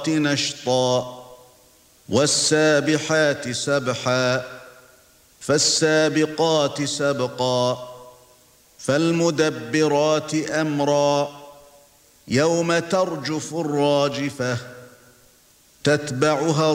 نشطا والسابحات سبحا فالسابقات سبقا فالمدبرات أمرا يوم ترجف الراجفة تتبعها